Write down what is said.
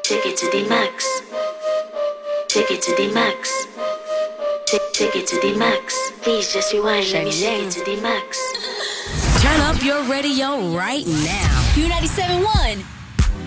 Take it to the max. Take it to the max. Take it to the max. Please just rewind. Let me take it to the max. Turn up your radio right now. Q97.1.